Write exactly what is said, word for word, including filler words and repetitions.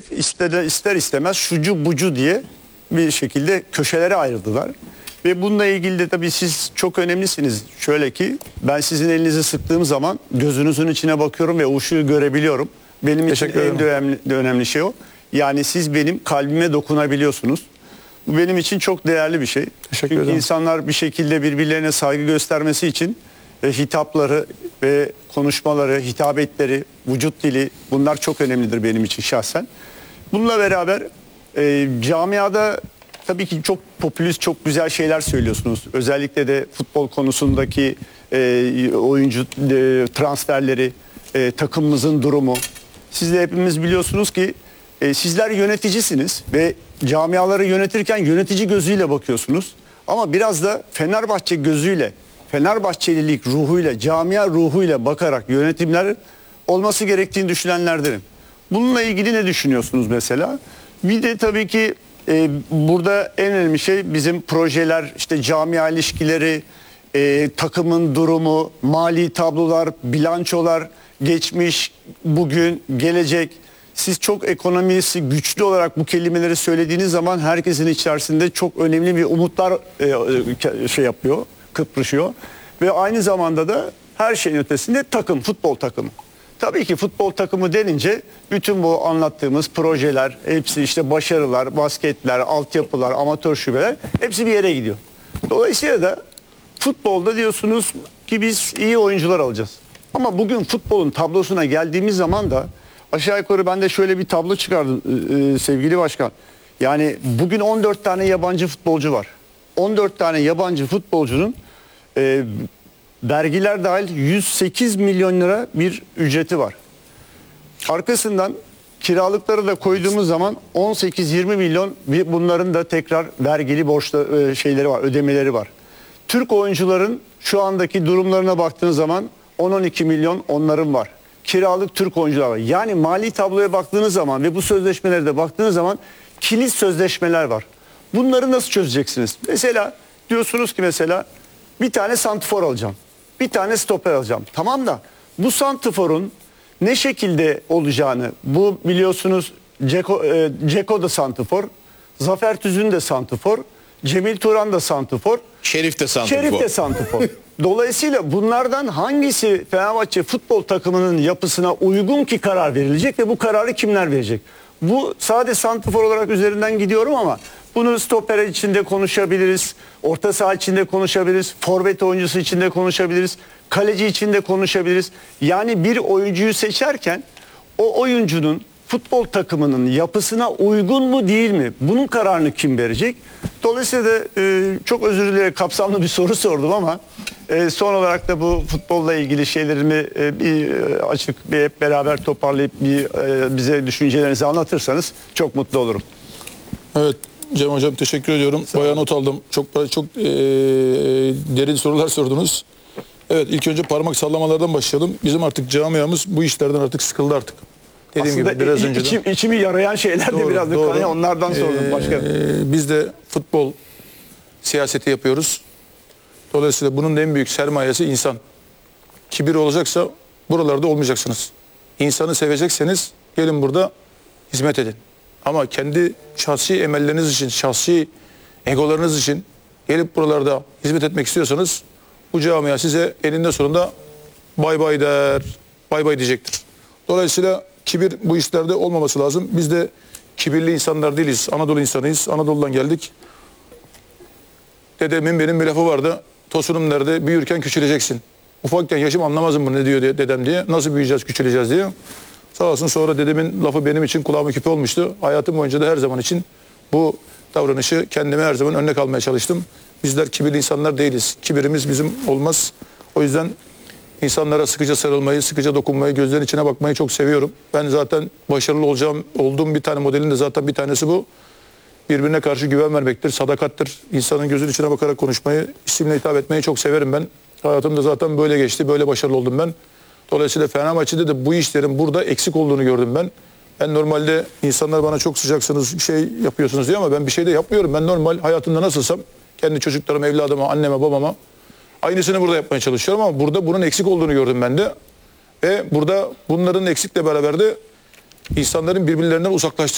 ister, ister istemez şucu bucu diye bir şekilde köşelere ayrıldılar. Ve bununla ilgili de tabii siz çok önemlisiniz. Şöyle ki ben sizin elinizi sıktığım zaman gözünüzün içine bakıyorum ve o ışığı görebiliyorum. Benim için en önemli, önemli şey o. Yani siz benim kalbime dokunabiliyorsunuz. Bu benim için çok değerli bir şey. Çünkü ederim. insanlar bir şekilde birbirlerine saygı göstermesi için e, hitapları ve konuşmaları, hitabetleri, vücut dili bunlar çok önemlidir benim için şahsen. Bununla beraber e, camiada tabii ki çok popülist, çok güzel şeyler söylüyorsunuz. Özellikle de futbol konusundaki e, oyuncu e, transferleri, e, takımımızın durumu. Siz de hepimiz biliyorsunuz ki e, sizler yöneticisiniz ve camiaları yönetirken yönetici gözüyle bakıyorsunuz. Ama biraz da Fenerbahçe gözüyle, Fenerbahçelilik ruhuyla, camia ruhuyla bakarak yönetimler olması gerektiğini düşünenlerdenim. Bununla ilgili ne düşünüyorsunuz mesela? Bir de tabii ki e, burada en önemli şey bizim projeler, işte camia ilişkileri, e, takımın durumu, mali tablolar, bilançolar, geçmiş, bugün, gelecek. Siz çok ekonomisi güçlü olarak bu kelimeleri söylediğiniz zaman herkesin içerisinde çok önemli bir umutlar e, şey yapıyor, kıpırışıyor. Ve aynı zamanda da her şeyin ötesinde takım, futbol takımı. Tabii ki futbol takımı denince bütün bu anlattığımız projeler, hepsi işte başarılar, basketler, altyapılar, amatör şubeler hepsi bir yere gidiyor. Dolayısıyla da futbolda diyorsunuz ki biz iyi oyuncular alacağız. Ama bugün futbolun tablosuna geldiğimiz zaman da aşağı yukarı ben de şöyle bir tablo çıkardım e, sevgili başkan. Yani bugün on dört tane yabancı futbolcu var. on dört tane yabancı futbolcunun e, vergiler dahil yüz sekiz milyon lira bir ücreti var. Arkasından kiralıkları da koyduğumuz zaman on sekiz yirmi milyon, bunların da tekrar vergili borçlu şeyleri var, ödemeleri var. Türk oyuncuların şu andaki durumlarına baktığınız zaman on on iki milyon onların var. Kiralık Türk oyuncular var. Yani mali tabloya baktığınız zaman ve bu sözleşmelere de baktığınız zaman kilit sözleşmeler var. Bunları nasıl çözeceksiniz? Mesela diyorsunuz ki mesela bir tane santrfor alacağım. Bir tane stoper alacağım. Tamam da bu santrforun ne şekilde olacağını, bu biliyorsunuz Ceko, e, Ceko da santrfor, Zafer Tüzün de santrfor, Cemil Turan da santrfor, Şerif de santrfor. Şerif de santrfor. Dolayısıyla bunlardan hangisi Fenerbahçe futbol takımının yapısına uygun ki karar verilecek ve bu kararı kimler verecek? Bu sadece santrfor olarak üzerinden gidiyorum ama bunu stoper içinde konuşabiliriz, orta saha içinde konuşabiliriz, forvet oyuncusu içinde konuşabiliriz, kaleci içinde konuşabiliriz. Yani bir oyuncuyu seçerken o oyuncunun futbol takımının yapısına uygun mu değil mi? Bunun kararını kim verecek? Dolayısıyla da e, çok özür dilerim kapsamlı bir soru sordum ama e, son olarak da bu futbolla ilgili şeylerimi e, bir e, açık bir hep beraber toparlayıp bir e, bize düşüncelerinizi anlatırsanız çok mutlu olurum. Evet Cem Hocam teşekkür ediyorum. Bayağı not aldım. Çok çok e, derin sorular sordunuz. Evet ilk önce parmak sallamalardan başlayalım. Bizim artık camiamız bu işlerden artık sıkıldı artık. Dediğim Aslında gibi biraz önce içim, içimi yarayan şeyler de biraz da onlardan sordum ee, başkanım. Biz de futbol siyaseti yapıyoruz. Dolayısıyla bunun da en büyük sermayesi insan. Kibir olacaksa buralarda olmayacaksınız. İnsanı sevecekseniz gelin burada hizmet edin. Ama kendi şahsi emelleriniz için, şahsi egolarınız için gelip buralarda hizmet etmek istiyorsanız bu camia size eninde sonunda bay bay der, bay bay diyecektir. Dolayısıyla kibir bu işlerde olmaması lazım. Biz de kibirli insanlar değiliz. Anadolu insanıyız. Anadolu'dan geldik. Dedemin benim bir lafı vardı. Tosunum nerede? Büyürken küçüleceksin. Ufakken yaşım anlamazım bunu ne diyor diye, dedem diye. Nasıl büyüyeceğiz, küçüleceğiz diye. Sağ olsun sonra dedemin lafı benim için kulağıma küpe olmuştu. Hayatım boyunca da her zaman için bu davranışı kendime her zaman örnek almaya çalıştım. Bizler kibirli insanlar değiliz. Kibirimiz bizim olmaz. O yüzden İnsanlara sıkıca sarılmayı, sıkıca dokunmayı, gözlerin içine bakmayı çok seviyorum. Ben zaten başarılı olacağım, olduğum bir tane modelin de zaten bir tanesi bu. Birbirine karşı güven vermektir, sadakattır. İnsanın gözünün içine bakarak konuşmayı, isimle hitap etmeyi çok severim ben. Hayatımda zaten böyle geçti, böyle başarılı oldum ben. Dolayısıyla Fenerbahçe'de de bu işlerin burada eksik olduğunu gördüm ben. Ben normalde insanlar bana çok sıcaksınız, bir şey yapıyorsunuz diyor ama ben bir şey de yapmıyorum. Ben normal hayatımda nasılsam kendi çocuklarıma, evladıma, anneme, babama aynısını burada yapmaya çalışıyorum ama burada bunun eksik olduğunu gördüm ben de. Ve burada bunların eksikle beraber de insanların birbirlerinden uzaklaştığını